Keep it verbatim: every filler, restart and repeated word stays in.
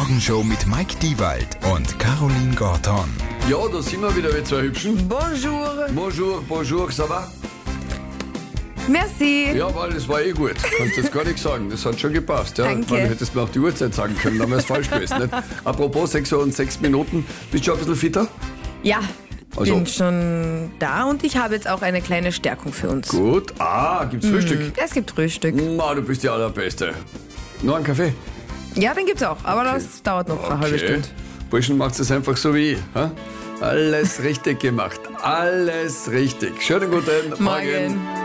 Morgenshow mit Mike Diewald und Caroline Gorton. Ja, da sind wir wieder, wir zwei Hübschen. Bonjour. Bonjour, bonjour, ça va? Merci. Ja, weil das war eh gut. Kannst jetzt gar nichts sagen. Das hat schon gepasst. Ja? Danke. Man hättest mir auch die Uhrzeit sagen können, dann wäre es falsch gewesen. Nicht? Apropos sechs Uhr und sechs Minuten. Bist du schon ein bisschen fitter? Ja, Also- bin schon da und ich habe jetzt auch eine kleine Stärkung für uns. Gut. Ah, gibt's Frühstück? Es gibt Frühstück. Na, du bist die Allerbeste. Noch einen Kaffee? Ja, den gibt's auch, aber das dauert noch eine halbe Stunde. Burschen, macht es einfach so wie ich. Ha? Alles richtig gemacht. Alles richtig. Schönen guten Morgen. Morgen.